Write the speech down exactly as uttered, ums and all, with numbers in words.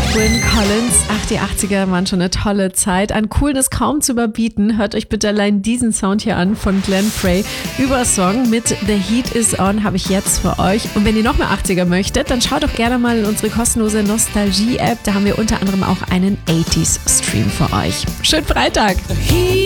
Gwen Collins, ach, die achtziger waren schon eine tolle Zeit. An Coolness kaum zu überbieten. Hört euch bitte allein diesen Sound hier an von Glenn Frey. Übersong mit The Heat Is On habe ich jetzt für euch. Und wenn ihr noch mehr achtziger möchtet, dann schaut doch gerne mal in unsere kostenlose Nostalgie-App. Da haben wir unter anderem auch einen achtziger-Stream für euch. Schönen Freitag!